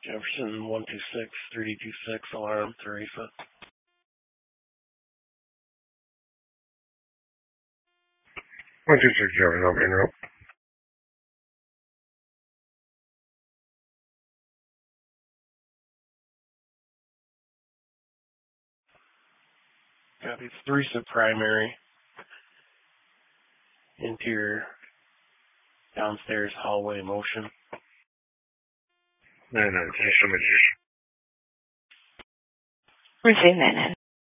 Jefferson 126 3D26 alarm Teresa. 126 Jefferson, open rope. Copy. It's Teresa primary. Interior. Downstairs hallway motion. 99, thanks so much. Resume that.